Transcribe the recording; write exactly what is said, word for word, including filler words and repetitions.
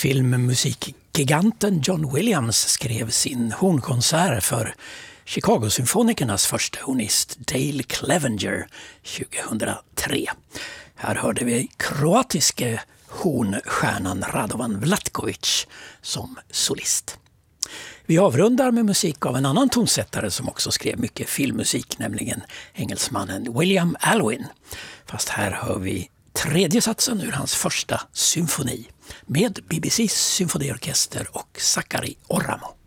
Filmmusikgiganten John Williams skrev sin hornkonsert för Chicago-symfonikernas första hornist Dale Clevenger tjugohundratre. Här hörde vi kroatiske hornstjärnan Radovan Vlatkovic som solist. Vi avrundar med musik av en annan tonsättare som också skrev mycket filmmusik, nämligen engelsmannen William Alwyn. Fast här hör vi tredje satsen ur hans första symfoni med B B C:s symfoniorkester och Sakari Oramo.